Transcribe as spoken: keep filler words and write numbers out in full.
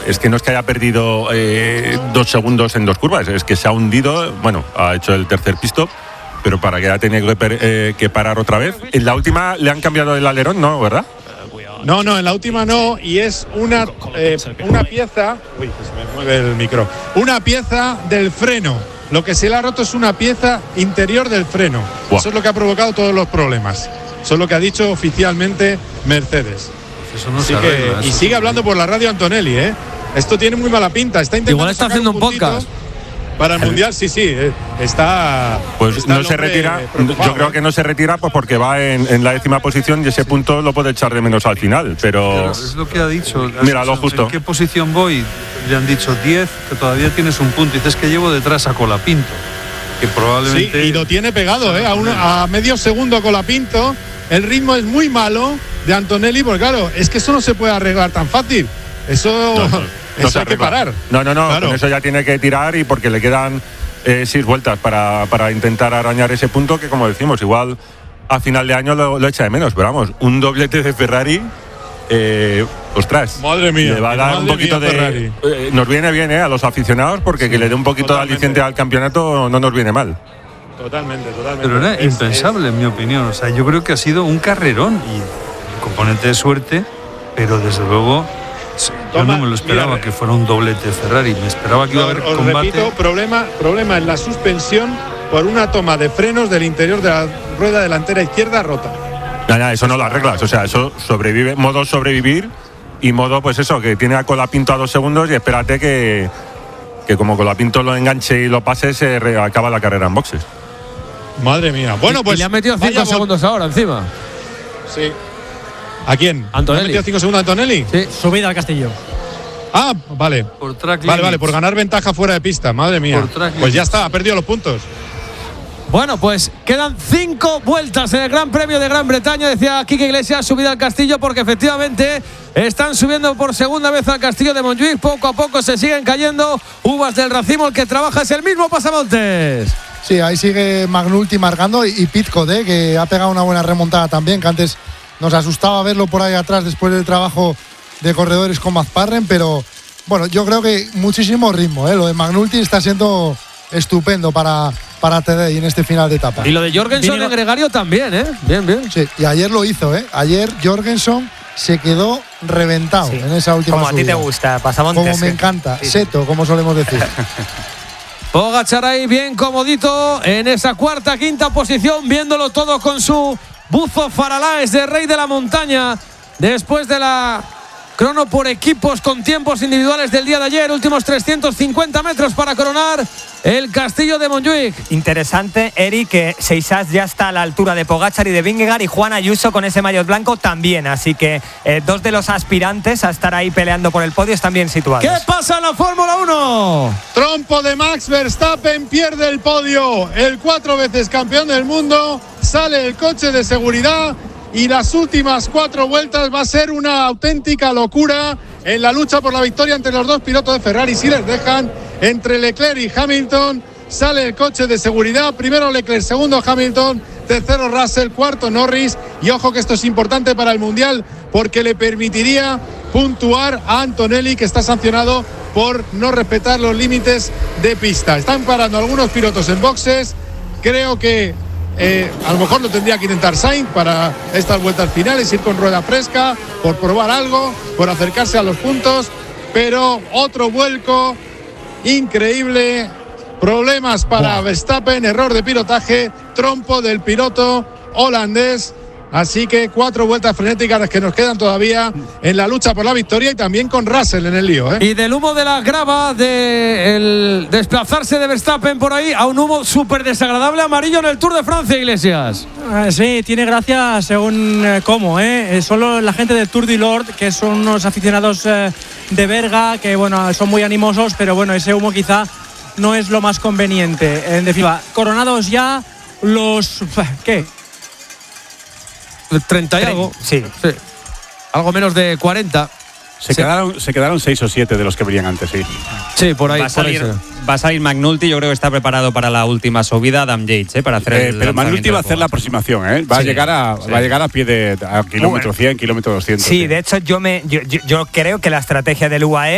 es que no es que haya perdido eh, dos segundos en dos curvas, es que se ha hundido, bueno, ha hecho el tercer pit stop, pero para que haya tenido que, per, eh, que parar otra vez. En la última le han cambiado el alerón, ¿no? ¿Verdad? No, no, en la última no, y es una, eh, una pieza, uy, que se me mueve el micro, una pieza del freno. Lo que se le ha roto es una pieza interior del freno. Wow. Eso es lo que ha provocado todos los problemas. Eso es lo que ha dicho oficialmente Mercedes. Eso no Así se arregla, que, y sigue hablando por la radio Antonelli, ¿eh? Esto tiene muy mala pinta. Está intentando Igual está haciendo un podcast. Para el Mundial, sí, sí, eh, está. Pues está no se retira. Yo creo que no se retira pues porque va en, en la décima posición y ese punto lo puede echar de menos al final. Pero, pero es lo que ha dicho. Mira, lo justo. ¿En qué posición voy? Le han dicho diez, que todavía tienes un punto. Y dices que llevo detrás a Colapinto, que probablemente. Sí, y lo tiene pegado, ¿eh? A, un, a medio segundo Colapinto. El ritmo es muy malo de Antonelli, porque claro, es que eso no se puede arreglar tan fácil. Eso. No, no. No eso hay que parar. No, no, no, claro. Con eso ya tiene que tirar y porque le quedan eh, seis vueltas para, para intentar arañar ese punto que, como decimos, igual a final de año lo, lo echa de menos. Pero vamos, un doblete de Ferrari, eh, ostras. Madre mía. Le va a dar un poquito mía, de. Eh, nos viene bien eh, a los aficionados porque sí, que le dé un poquito totalmente. De aliciente al campeonato no nos viene mal. Totalmente, totalmente. Pero era es, impensable, es... en mi opinión. O sea, yo creo que ha sido un carrerón y un componente de suerte, pero desde luego. Sí, yo Toma, no me lo esperaba mira, que fuera un doblete Ferrari, me esperaba que iba a haber os combate. Repito, problema, problema en la suspensión por una toma de frenos del interior de la rueda delantera izquierda rota. No, no, eso no lo arreglas, o sea, eso sobrevive, modo sobrevivir y modo, pues eso, que tiene a Colapinto a dos segundos y espérate que, que como Colapinto lo enganche y lo pase, se re, acaba la carrera en boxes. Madre mía, bueno, pues. Y le ha metido cinco segundos ahora encima. Sí. ¿A quién? Antonelli. ¿Ha metido cinco segundos a Antonelli? Sí. Subida al Castillo. Ah, vale. Por track vale, vale, por ganar ventaja fuera de pista. Madre mía. Pues ya está, ha perdido los puntos. Bueno, pues quedan cinco vueltas en el Gran Premio de Gran Bretaña. Decía Quique Iglesias, subida al Castillo, porque efectivamente están subiendo por segunda vez al Castillo de Montjuïc. Poco a poco se siguen cayendo uvas del racimo. El que trabaja es el mismo Pasamontes. Sí, ahí sigue Magnulti marcando y Pidcock, ¿eh? Que ha pegado una buena remontada también, que antes nos asustaba verlo por ahí atrás después del trabajo de corredores como Azparren, pero bueno, yo creo que muchísimo ritmo, ¿eh? Lo de Magnulti está siendo estupendo para, para T D I en este final de etapa. Y lo de Jorgensen Vino... en Gregario también, ¿eh? Bien, bien. Sí, y ayer lo hizo, ¿eh? Ayer Jorgensen se quedó reventado sí. en esa última Como subida. A ti te gusta, Pasamontes. Como me encanta, sí. Seto, como solemos decir. Pogačar ahí bien comodito en esa cuarta, quinta posición, viéndolo todo con su buzo Faralaes de Rey de la Montaña. Después de la crono por equipos con tiempos individuales del día de ayer, últimos trescientos cincuenta metros para coronar el Castillo de Montjuïc. Interesante, Eric, que Seixas ya está a la altura de Pogačar y de Vingegaard, y Juan Ayuso con ese maillot blanco también. Así que eh, dos de los aspirantes a estar ahí peleando por el podio están bien situados. ¿Qué pasa en la Fórmula uno? Trompo de Max Verstappen, pierde el podio. El cuatro veces campeón del mundo, sale el coche de seguridad. Y las últimas cuatro vueltas va a ser una auténtica locura en la lucha por la victoria entre los dos pilotos de Ferrari. Si les dejan, entre Leclerc y Hamilton, sale el coche de seguridad. Primero Leclerc, segundo Hamilton, tercero Russell, cuarto Norris. Y ojo que esto es importante para el Mundial porque le permitiría puntuar a Antonelli, que está sancionado por no respetar los límites de pista. Están parando algunos pilotos en boxes. Creo que Eh, a lo mejor lo tendría que intentar Sainz para estas vueltas finales, ir con rueda fresca, por probar algo, por acercarse a los puntos, pero otro vuelco increíble, problemas para Verstappen, error de pilotaje, trompo del piloto holandés. Así que cuatro vueltas frenéticas las que nos quedan todavía en la lucha por la victoria, y también con Russell en el lío, ¿eh? Y del humo de la grava, del de desplazarse de Verstappen por ahí, a un humo súper desagradable amarillo en el Tour de Francia, Iglesias. Ah, sí, tiene gracia según eh, cómo, ¿eh? Solo la gente del Tour du Nord, que son unos aficionados eh, de Berga, que bueno, son muy animosos, pero bueno, ese humo quizá no es lo más conveniente. En definitiva, coronados ya los... ¿Qué? treinta y algo. Sí. sí. Algo menos de cuarenta. Se, sí. quedaron, se quedaron seis o siete de los que venían antes, sí. Sí, por ahí. Va a salir, por ahí va a salir Magnulti, yo creo que está preparado para la última subida. Adam Yates, ¿eh? Para hacer eh, el Pero Magnulti va a hacer la aproximación, ¿eh? Va, sí, a, llegar a, sí. va a llegar a pie de a kilómetro cien, kilómetro doscientos. Sí, de hecho, yo, me, yo, yo, yo creo que la estrategia del U A E